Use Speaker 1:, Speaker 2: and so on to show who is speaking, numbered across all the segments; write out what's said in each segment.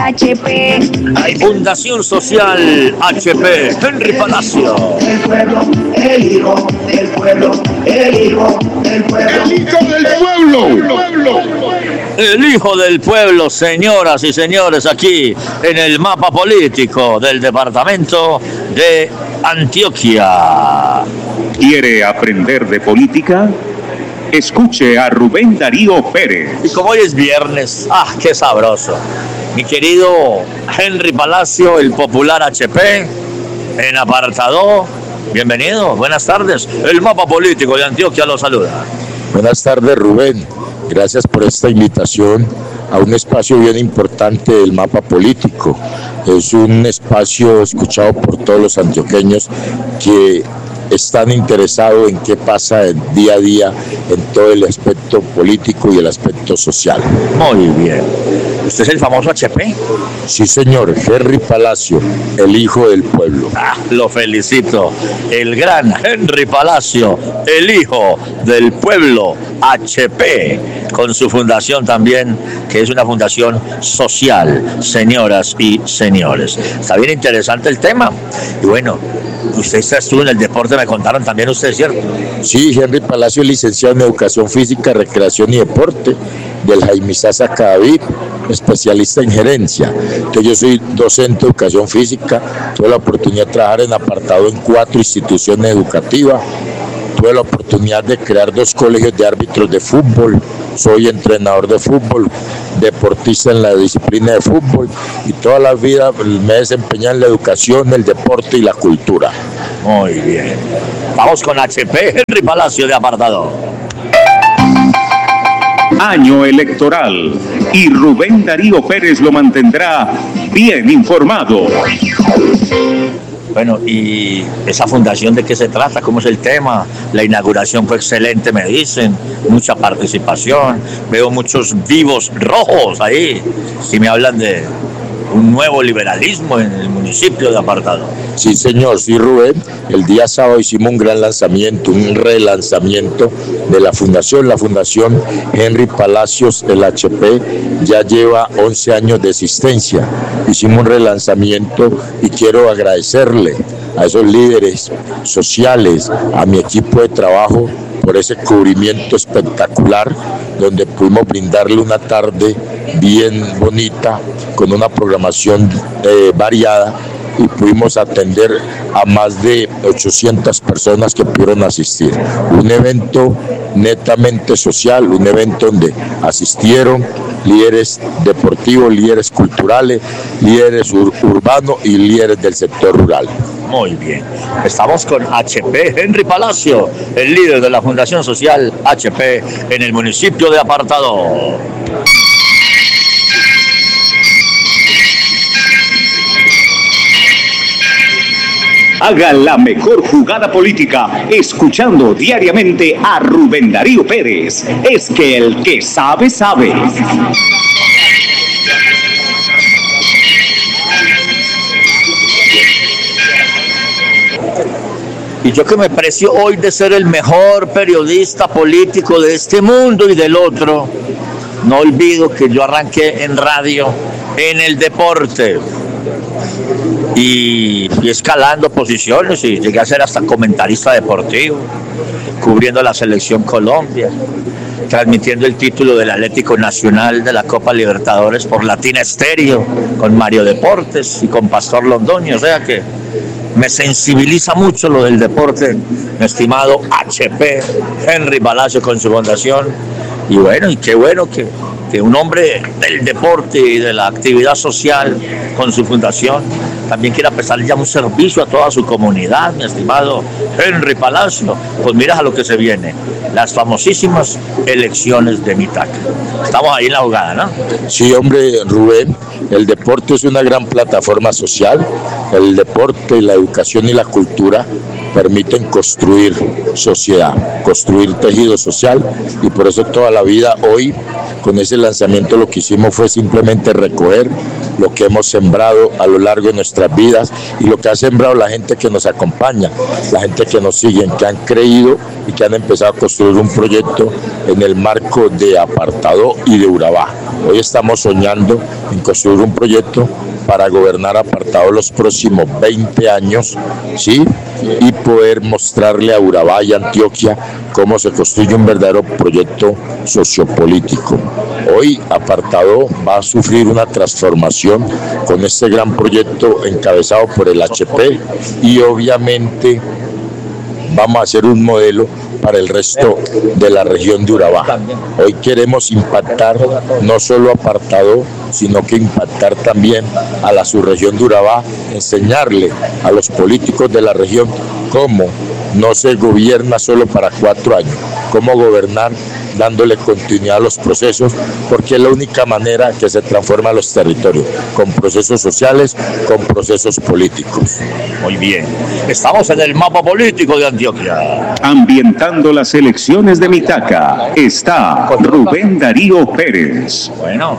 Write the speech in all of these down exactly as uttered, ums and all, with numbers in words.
Speaker 1: H P.
Speaker 2: Fundación Social H P, Henry Palacio.
Speaker 3: El pueblo, el hijo del pueblo, el hijo del pueblo.
Speaker 4: El hijo del pueblo.
Speaker 2: El hijo del pueblo, señoras y señores, aquí en el mapa político del departamento de Antioquia.
Speaker 5: ¿Quiere aprender de política? Escuche a Rubén Darío Pérez.
Speaker 2: Y como hoy es viernes, ¡ah, qué sabroso! Mi querido Henry Palacio, el popular H P, en apartado. Bienvenido, buenas tardes. El mapa político de Antioquia lo saluda.
Speaker 6: Buenas tardes, Rubén. Gracias por esta invitación a un espacio bien importante del mapa político. Es un espacio escuchado por todos los antioqueños que están interesados en qué pasa día a día en todo el aspecto político y el aspecto social.
Speaker 2: Muy bien. ¿Usted es el famoso H P?
Speaker 6: Sí, señor, Henry Palacio, el hijo del pueblo.
Speaker 2: Ah, lo felicito. El gran Henry Palacio, el hijo del pueblo, H P, con su fundación también, que es una fundación social, señoras y señores. Está bien interesante el tema. Y bueno, usted estuvo en el deporte, me contaron también ustedes, ¿cierto?
Speaker 6: Sí, Henry Palacio es licenciado en Educación Física, Recreación y Deporte del Jaime Sasa Cadavid, especialista en gerencia. Entonces yo soy docente de Educación Física, tuve la oportunidad de trabajar en apartado en cuatro instituciones educativas, tuve la oportunidad de crear dos colegios de árbitros de fútbol, soy entrenador de fútbol, deportista en la disciplina de fútbol y toda la vida me he desempeñado en la educación, el deporte y la cultura.
Speaker 2: Muy bien. Vamos con H P, Henry Palacio de apartado.
Speaker 5: Año electoral y Rubén Darío Pérez lo mantendrá bien informado.
Speaker 2: Bueno, ¿y esa fundación de qué se trata? ¿Cómo es el tema? La inauguración fue excelente, me dicen, mucha participación, veo muchos vivos rojos ahí, si me hablan de un nuevo liberalismo en el municipio de Apartado.
Speaker 6: Sí, señor, sí, Rubén. El día sábado hicimos un gran lanzamiento, un relanzamiento de la fundación. La fundación Henry Palacios, el H P, ya lleva once años de existencia. Hicimos un relanzamiento y quiero agradecerle a esos líderes sociales, a mi equipo de trabajo, por ese cubrimiento espectacular, donde pudimos brindarle una tarde bien bonita, con una programación eh, variada, y pudimos atender a más de ochocientas personas que pudieron asistir. Un evento netamente social, un evento donde asistieron líderes deportivos, líderes culturales, líderes ur- urbanos y líderes del sector rural.
Speaker 2: Muy bien. Estamos con H P, Henry Palacio, el líder de la Fundación Social H P en el municipio de Apartado.
Speaker 5: Haga la mejor jugada política escuchando diariamente a Rubén Darío Pérez. Es que el que sabe, sabe.
Speaker 2: Y yo que me precio hoy de ser el mejor periodista político de este mundo y del otro, no olvido que yo arranqué en radio, en el deporte, y, y escalando posiciones, y llegué a ser hasta comentarista deportivo, cubriendo la selección Colombia, transmitiendo el título del Atlético Nacional de la Copa Libertadores por Latina Estéreo, con Mario Deportes y con Pastor Londoño. O sea que me sensibiliza mucho lo del deporte, mi estimado H P, Henry Palacio, con su fundación. Y bueno, y qué bueno que, que un hombre del deporte y de la actividad social con su fundación también quiera prestarle ya un servicio a toda su comunidad, mi estimado Henry Palacio. Pues mira a lo que se viene, las famosísimas elecciones de Mitaca. Estamos ahí en la jugada, ¿no?
Speaker 6: Sí, hombre, Rubén, el deporte es una gran plataforma social. El deporte, la educación y la cultura permiten construir sociedad, construir tejido social, y por eso toda la vida hoy con ese lanzamiento lo que hicimos fue simplemente recoger lo que hemos sembrado a lo largo de nuestras vidas y lo que ha sembrado la gente que nos acompaña, la gente que nos sigue, que han creído y que han empezado a construir un proyecto en el marco de Apartadó y de Urabá. Hoy estamos soñando en construir un proyecto para gobernar Apartadó los próximos veinte años, ¿sí? Y poder mostrarle a Urabá y Antioquia cómo se construye un verdadero proyecto sociopolítico. Hoy Apartadó va a sufrir una transformación con este gran proyecto encabezado por el H P y obviamente vamos a hacer un modelo para el resto de la región de Urabá. Hoy queremos impactar no solo Apartadó, sino que impactar también a la subregión de Urabá, enseñarle a los políticos de la región cómo no se gobierna solo para cuatro años, cómo gobernar dándole continuidad a los procesos, porque es la única manera que se transforman los territorios, con procesos sociales, con procesos políticos.
Speaker 2: Muy bien, estamos en el mapa político de Antioquia.
Speaker 5: Ambientando las elecciones de Mitaca está Rubén Darío Pérez.
Speaker 2: Bueno,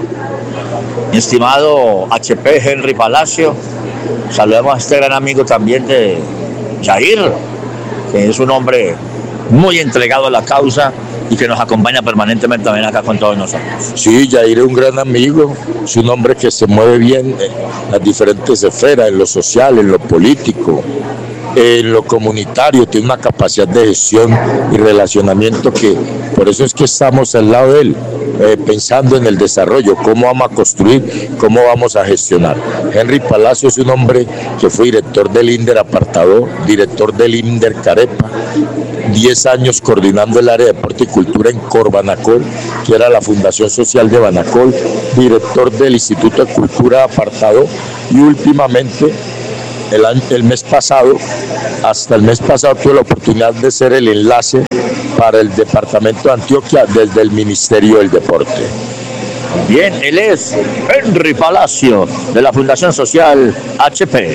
Speaker 2: mi estimado H P Henry Palacio, saludamos a este gran amigo también de Jair, que es un hombre muy entregado a la causa y que nos acompaña permanentemente también acá con todos nosotros.
Speaker 6: Sí, Jair es un gran amigo, es un hombre que se mueve bien en las diferentes esferas, en lo social, en lo político, en lo comunitario, tiene una capacidad de gestión y relacionamiento que por eso es que estamos al lado de él, eh, pensando en el desarrollo, cómo vamos a construir, cómo vamos a gestionar. Henry Palacio es un hombre que fue director del INDER Apartadó, director del INDER Carepa, diez años coordinando el área de deporte y cultura en Corbanacol, que era la fundación social de Banacol, director del Instituto de Cultura de Apartadó y últimamente el, año, el mes pasado, hasta el mes pasado tuve la oportunidad de ser el enlace para el departamento de Antioquia desde el Ministerio del Deporte.
Speaker 2: Bien, él es Henry Palacio de la Fundación Social H P.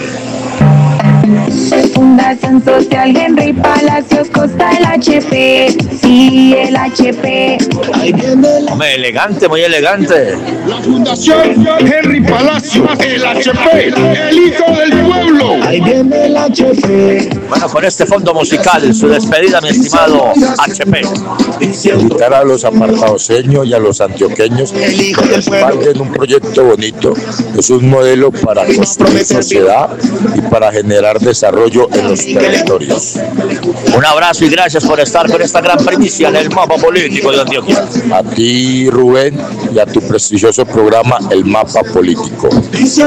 Speaker 1: Fundación Social Henry Palacios Costa, el H P, sí, el H P.
Speaker 2: Hombre, elegante, muy elegante.
Speaker 4: La Fundación Henry Palacios, el H P, el hijo del pueblo.
Speaker 3: Ahí viene el H P.
Speaker 2: Bueno, con este fondo musical, su despedida, mi estimado H P.
Speaker 6: Invitar a los apartadoseños y a los antioqueños que respalden un proyecto bonito, es un modelo para construir sociedad y para generar desarrollo en los territorios.
Speaker 2: Un abrazo y gracias por estar con esta gran primicia en el mapa político de Antioquia.
Speaker 6: A ti, Rubén, y a tu prestigioso programa El Mapa Político.